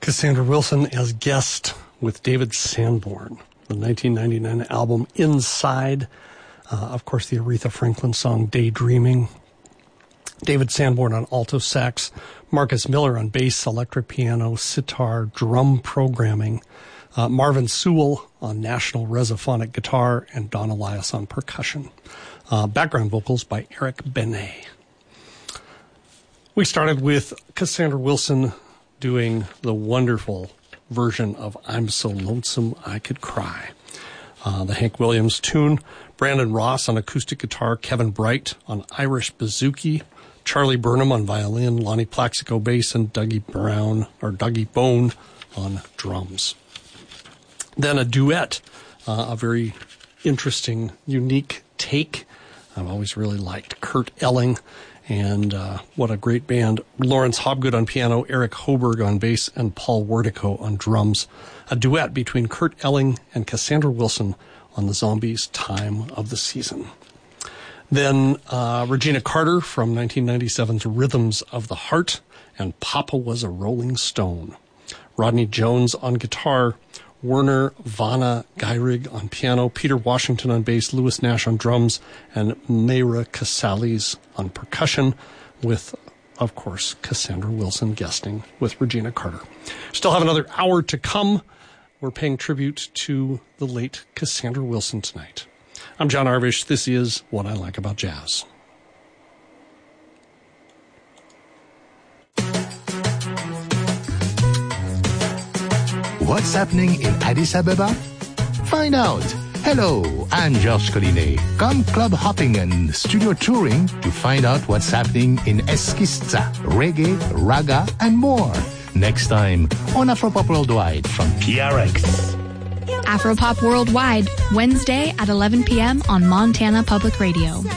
Cassandra Wilson as guest with David Sanborn. The 1999 album Inside. Of course, the Aretha Franklin song Daydreaming. David Sanborn on alto sax. Marcus Miller on bass, electric piano, sitar, drum programming. Marvin Sewell on national resophonic guitar. And Don Elias on percussion. Background vocals by Eric Benet. We started with Cassandra Wilson doing the wonderful version of I'm So Lonesome I Could Cry. The Hank Williams tune, Brandon Ross on acoustic guitar, Kevin Bright on Irish bouzouki, Charlie Burnham on violin, Lonnie Plaxico bass, and Dougie Bone on drums. Then a duet, a very interesting, unique take. I've always really liked Kurt Elling. And what a great band. Lawrence Hobgood on piano, Eric Hoberg on bass, and Paul Werdico on drums. A duet between Kurt Elling and Cassandra Wilson on the Zombies' Time of the Season. Then Regina Carter from 1997's Rhythms of the Heart and Papa Was a Rolling Stone. Rodney Jones on guitar, Werner Vanna Geirig on piano, Peter Washington on bass, Louis Nash on drums, and Mayra Casales on percussion, with, of course, Cassandra Wilson guesting with Regina Carter. Still have another hour to come. We're paying tribute to the late Cassandra Wilson tonight. I'm John Arvish. This is What I Like About Jazz. What's happening in Addis Ababa? Find out. Hello, I'm Georges Collinet. Come club hopping and studio touring to find out what's happening in Eskista, reggae, raga, and more. Next time on Afropop Worldwide from PRX. Afropop Worldwide, Wednesday at 11 p.m. on Montana Public Radio.